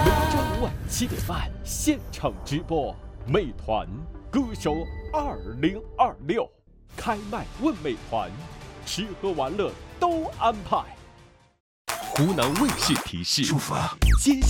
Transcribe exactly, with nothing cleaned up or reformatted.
每周五晚七点半现场直播，美团歌手二零二六开麦问美团，吃喝玩乐都安排。湖南卫视提示： 舒服啊！ 接下